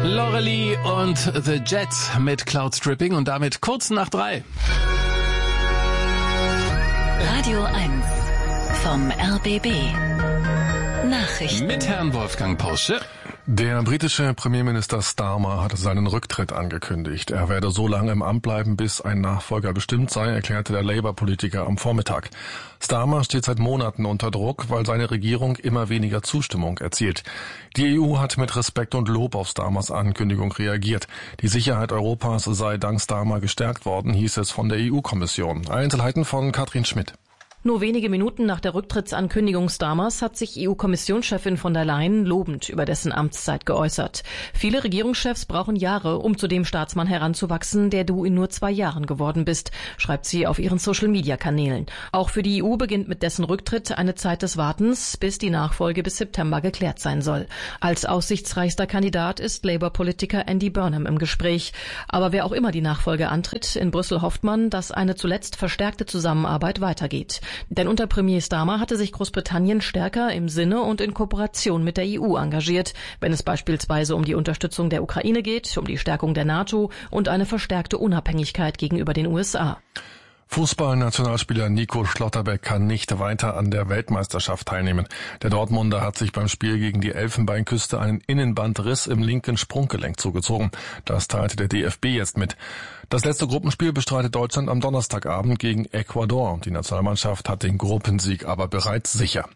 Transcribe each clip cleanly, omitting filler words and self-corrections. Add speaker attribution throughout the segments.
Speaker 1: Loreley und The Jets mit Cloud Stripping und damit kurz nach 3.
Speaker 2: Radio 1 vom RBB. Nachrichten.
Speaker 1: Mit Herrn Wolfgang Porsche.
Speaker 3: Der britische Premierminister Starmer hat seinen Rücktritt angekündigt. Er werde so lange im Amt bleiben, bis ein Nachfolger bestimmt sei, erklärte der Labour-Politiker am Vormittag. Starmer steht seit Monaten unter Druck, weil seine Regierung immer weniger Zustimmung erzielt. Die EU hat mit Respekt und Lob auf Starmers Ankündigung reagiert. Die Sicherheit Europas sei dank Starmer gestärkt worden, hieß es von der EU-Kommission. Einzelheiten von Katrin Schmidt.
Speaker 4: Nur wenige Minuten nach der Rücktrittsankündigung Starmers hat sich EU-Kommissionschefin von der Leyen lobend über dessen Amtszeit geäußert. Viele Regierungschefs brauchen Jahre, um zu dem Staatsmann heranzuwachsen, der du in nur 2 Jahren geworden bist, schreibt sie auf ihren Social-Media-Kanälen. Auch für die EU beginnt mit dessen Rücktritt eine Zeit des Wartens, bis die Nachfolge bis September geklärt sein soll. Als aussichtsreichster Kandidat ist Labour-Politiker Andy Burnham im Gespräch. Aber wer auch immer die Nachfolge antritt, in Brüssel hofft man, dass eine zuletzt verstärkte Zusammenarbeit weitergeht. Denn unter Premier Starmer hatte sich Großbritannien stärker im Sinne und in Kooperation mit der EU engagiert, wenn es beispielsweise um die Unterstützung der Ukraine geht, um die Stärkung der NATO und eine verstärkte Unabhängigkeit gegenüber den USA.
Speaker 3: Fußballnationalspieler Nico Schlotterbeck kann nicht weiter an der Weltmeisterschaft teilnehmen. Der Dortmunder hat sich beim Spiel gegen die Elfenbeinküste einen Innenbandriss im linken Sprunggelenk zugezogen. Das teilte der DFB jetzt mit. Das letzte Gruppenspiel bestreitet Deutschland am Donnerstagabend gegen Ecuador. Die Nationalmannschaft hat den Gruppensieg aber bereits sicher.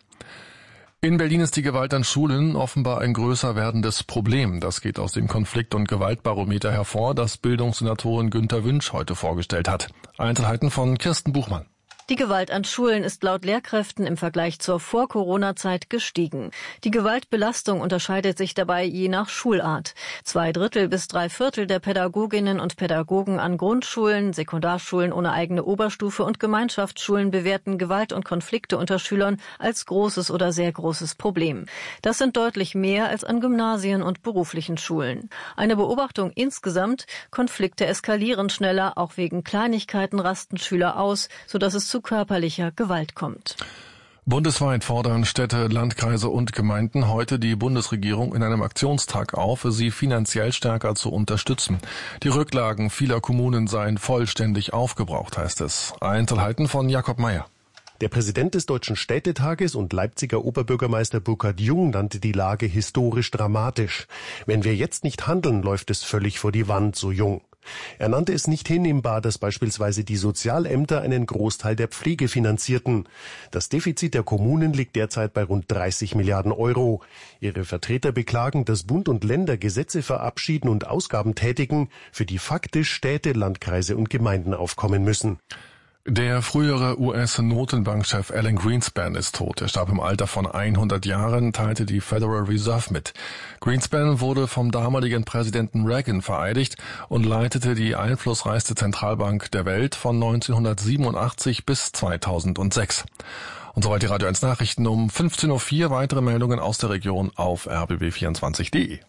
Speaker 3: In Berlin ist die Gewalt an Schulen offenbar ein größer werdendes Problem. Das geht aus dem Konflikt- und Gewaltbarometer hervor, das Bildungssenatorin Günter Wünsch heute vorgestellt hat. Einzelheiten von Kirsten Buchmann.
Speaker 5: Die Gewalt an Schulen ist laut Lehrkräften im Vergleich zur Vor-Corona-Zeit gestiegen. Die Gewaltbelastung unterscheidet sich dabei je nach Schulart. 2/3 bis 3/4 der Pädagoginnen und Pädagogen an Grundschulen, Sekundarschulen ohne eigene Oberstufe und Gemeinschaftsschulen bewerten Gewalt und Konflikte unter Schülern als großes oder sehr großes Problem. Das sind deutlich mehr als an Gymnasien und beruflichen Schulen. Eine Beobachtung insgesamt: Konflikte eskalieren schneller, auch wegen Kleinigkeiten rasten Schüler aus, sodass es zu körperlicher Gewalt kommt.
Speaker 3: Bundesweit fordern Städte, Landkreise und Gemeinden heute die Bundesregierung in einem Aktionstag auf, sie finanziell stärker zu unterstützen. Die Rücklagen vieler Kommunen seien vollständig aufgebraucht, heißt es. Einzelheiten von Jakob Mayer.
Speaker 6: Der Präsident des Deutschen Städtetages und Leipziger Oberbürgermeister Burkhard Jung nannte die Lage historisch dramatisch. Wenn wir jetzt nicht handeln, läuft es völlig vor die Wand, so Jung. Er nannte es nicht hinnehmbar, dass beispielsweise die Sozialämter einen Großteil der Pflege finanzierten. Das Defizit der Kommunen liegt derzeit bei rund 30 Milliarden Euro. Ihre Vertreter beklagen, dass Bund und Länder Gesetze verabschieden und Ausgaben tätigen, für die faktisch Städte, Landkreise und Gemeinden aufkommen müssen.
Speaker 3: Der frühere US-Notenbankchef Alan Greenspan ist tot. Er starb im Alter von 100 Jahren, teilte die Federal Reserve mit. Greenspan wurde vom damaligen Präsidenten Reagan vereidigt und leitete die einflussreichste Zentralbank der Welt von 1987 bis 2006. Und soweit die Radio 1 Nachrichten um 15.04 Uhr. Weitere Meldungen aus der Region auf rbb24.de.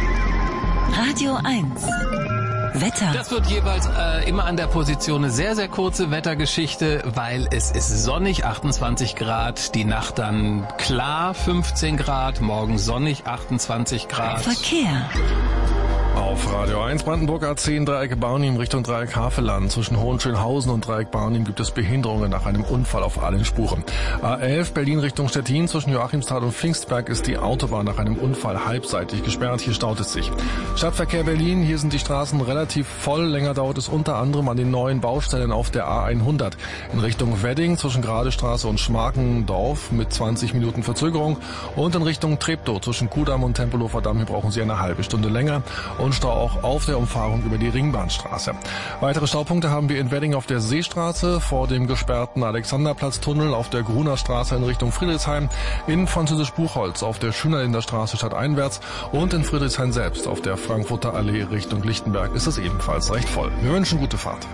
Speaker 2: Radio 1 Wetter.
Speaker 1: Das wird jeweils immer an der Position eine sehr, sehr kurze Wettergeschichte, weil es ist sonnig, 28 Grad, die Nacht dann klar, 15 Grad, morgen sonnig, 28 Grad.
Speaker 2: Verkehr.
Speaker 3: Auf Radio 1 Brandenburg A10 Dreieck Barnim Richtung Dreieck Havelland. Zwischen Hohenschönhausen und Dreieck Barnim gibt es Behinderungen nach einem Unfall auf allen Spuren. A11 Berlin Richtung Stettin. Zwischen Joachimsthal und Pfingstberg ist die Autobahn nach einem Unfall halbseitig gesperrt. Hier staut es sich. Stadtverkehr Berlin. Hier sind die Straßen relativ voll. Länger dauert es unter anderem an den neuen Baustellen auf der A100. In Richtung Wedding zwischen Gradestraße und Schmarkendorf mit 20 Minuten Verzögerung. Und in Richtung Treptow zwischen Kudamm und Tempelhofer Damm. Hier brauchen Sie eine halbe Stunde länger. Und Stau auch auf der Umfahrung über die Ringbahnstraße. Weitere Staupunkte haben wir in Wedding auf der Seestraße, vor dem gesperrten Alexanderplatztunnel, auf der Gruner Straße in Richtung Friedrichshain, in Französisch-Buchholz auf der Schönerlinder Straße stadteinwärts und in Friedrichshain selbst auf der Frankfurter Allee Richtung Lichtenberg ist es ebenfalls recht voll. Wir wünschen gute Fahrt.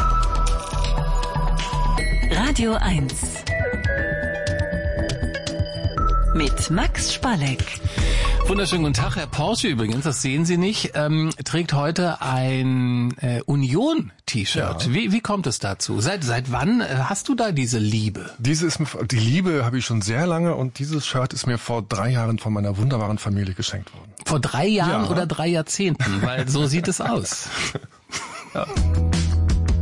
Speaker 2: Radio 1 mit Max Spalleck.
Speaker 1: Wunderschönen guten Tag, Herr Porsche übrigens, das sehen Sie nicht, trägt heute ein Union-T-Shirt. Ja. Wie kommt es dazu? Seit wann hast du da diese Liebe?
Speaker 3: Die Liebe habe ich schon sehr lange und dieses Shirt ist mir vor 3 Jahren von meiner wunderbaren Familie geschenkt worden.
Speaker 1: Vor 3 Jahren oder 3 Jahrzehnten? Weil so sieht es aus.
Speaker 3: Ja.